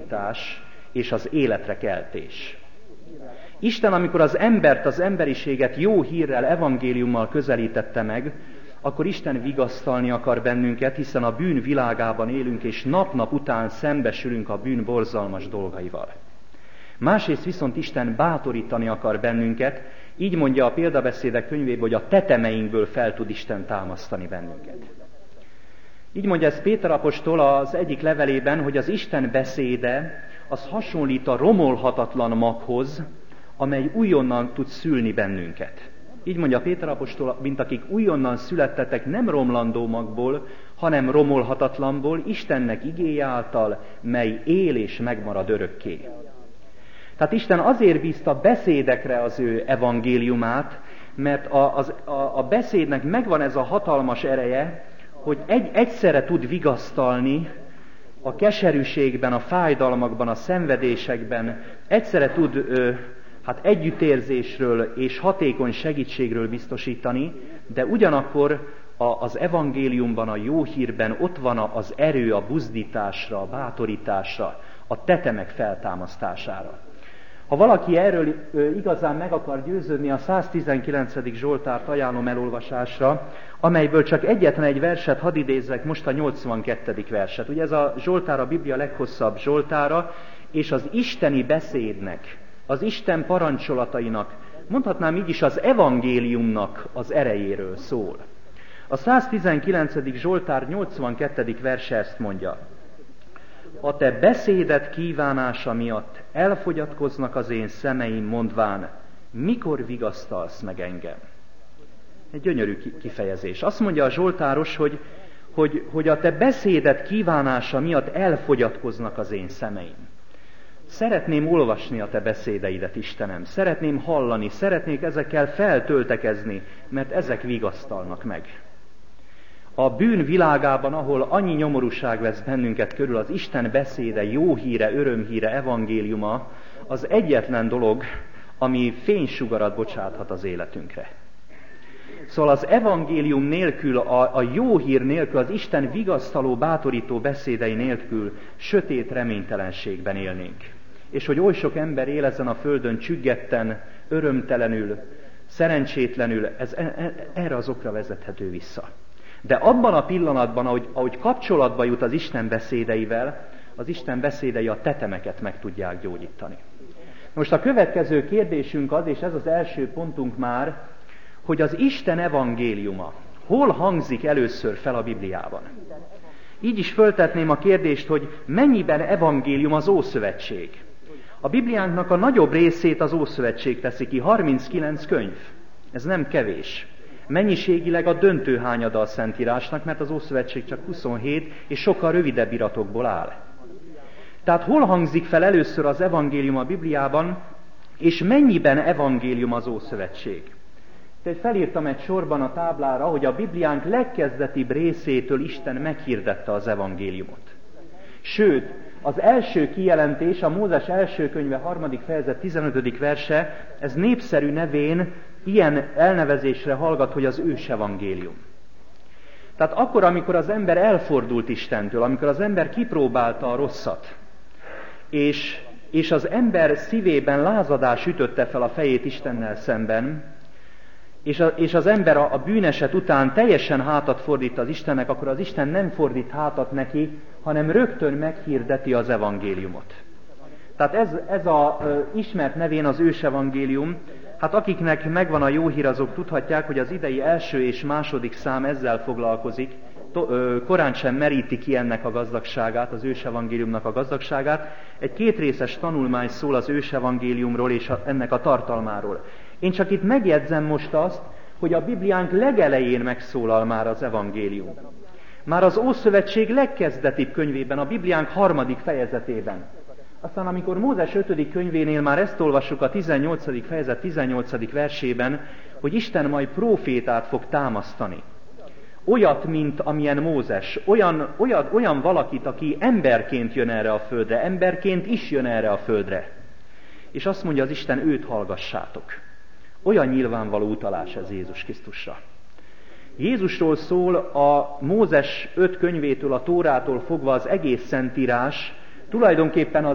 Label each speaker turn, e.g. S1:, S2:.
S1: buzdítás és az életre keltés. Isten, amikor az embert, az emberiséget jó hírrel, evangéliummal közelítette meg, akkor Isten vigasztalni akar bennünket, hiszen a bűn világában élünk, és nap-nap után szembesülünk a bűn borzalmas dolgaival. Másrészt viszont Isten bátorítani akar bennünket, így mondja a példabeszédek könyvében, hogy a tetemeinkből fel tud Isten támasztani bennünket. Így mondja ez Péter apostol az egyik levelében, hogy az Isten beszéde az hasonlít a romolhatatlan maghoz, amely újonnan tud szülni bennünket. Így mondja Péter apostol, mint akik újonnan születtetek nem romlandó magból, hanem romolhatatlanból, Istennek igéje által, mely él és megmarad örökké. Tehát Isten azért bízta beszédekre az ő evangéliumát, mert a beszédnek megvan ez a hatalmas ereje, hogy egyszerre tud vigasztalni a keserűségben, a fájdalmakban, a szenvedésekben, egyszerre tud együttérzésről és hatékony segítségről biztosítani, de ugyanakkor az evangéliumban, a jó hírben ott van az erő a buzdításra, a bátorításra, a tetemek feltámasztására. Ha valaki erről igazán meg akar győződni, a 119. Zsoltárt ajánlom elolvasásra, amelyből csak egyetlen egy verset hadd idézzek, most a 82. verset. Ugye ez a Zsoltár a Biblia leghosszabb Zsoltára, és az isteni beszédnek, az Isten parancsolatainak, mondhatnám így is az evangéliumnak az erejéről szól. A 119. Zsoltár 82. verse ezt mondja: a te beszéded kívánása miatt elfogyatkoznak az én szemeim, mondván, mikor vigasztalsz meg engem? Egy gyönyörű kifejezés. Azt mondja a zsoltáros, hogy a te beszéded kívánása miatt elfogyatkoznak az én szemeim. Szeretném olvasni a te beszédeidet, Istenem, szeretném hallani, szeretnék ezekkel feltöltekezni, mert ezek vigasztalnak meg. A bűn világában, ahol annyi nyomorúság vesz bennünket körül, az Isten beszéde, jó híre, örömhíre, evangéliuma, az egyetlen dolog, ami fénysugarat bocsáthat az életünkre. Szóval az evangélium nélkül, a jó hír nélkül, az Isten vigasztaló, bátorító beszédei nélkül sötét reménytelenségben élnénk. És hogy oly sok ember él ezen a földön csüggetten, örömtelenül, szerencsétlenül, ez erre az okra vezethető vissza. De abban a pillanatban, ahogy kapcsolatba jut az Isten beszédeivel, az Isten beszédei a tetemeket meg tudják gyógyítani. Most a következő kérdésünk az, és ez az első pontunk már, hogy az Isten evangéliuma hol hangzik először fel a Bibliában. Így is föltetném a kérdést, hogy mennyiben evangélium az Ószövetség. A Bibliánknak a nagyobb részét az Ószövetség teszi ki, 39 könyv. Ez nem kevés. Mennyiségileg a döntő hányada a Szentírásnak, mert az Ószövetség csak 27, és sokkal rövidebb iratokból áll. Tehát hol hangzik fel először az evangélium a Bibliában, és mennyiben evangélium az Ószövetség? Tehát felírtam egy sorban a táblára, hogy a Bibliánk legkezdetibb részétől Isten meghirdette az evangéliumot. Sőt, az első kijelentés, a Mózes első könyve 3. fejezet 15. verse, ez népszerű nevén ilyen elnevezésre hallgat, hogy az ősevangélium. Tehát akkor, amikor az ember elfordult Istentől, amikor az ember kipróbálta a rosszat, és az ember szívében lázadás ütötte fel a fejét Istennel szemben, és az ember a bűneset után teljesen hátat fordít az Istennek, akkor az Isten nem fordít hátat neki, hanem rögtön meghirdeti az evangéliumot. Tehát ez a ismert nevén az ősevangélium. Hát akiknek megvan a jó hír, azok tudhatják, hogy az idei első és második szám ezzel foglalkozik. Korán sem meríti ki ennek a gazdagságát, az ősevangéliumnak a gazdagságát. Egy kétrészes tanulmány szól az ősevangéliumról és ennek a tartalmáról. Én csak itt megjegyzem most azt, hogy a Bibliánk legelején megszólal már az evangélium. Már az Ószövetség legkezdetibb könyvében, a Bibliánk 3. fejezetében. Aztán amikor Mózes 5. könyvénél már ezt olvassuk a 18. fejezet 18. versében, hogy Isten majd prófétát fog támasztani. Olyat, mint amilyen Mózes, olyan valakit, aki emberként jön erre a földre, emberként is jön erre a földre. És azt mondja az Isten, őt hallgassátok. Olyan nyilvánvaló utalás ez Jézus Krisztusra. Jézusról szól a Mózes 5 könyvétől, a Tórától fogva az egész Szentírás, tulajdonképpen az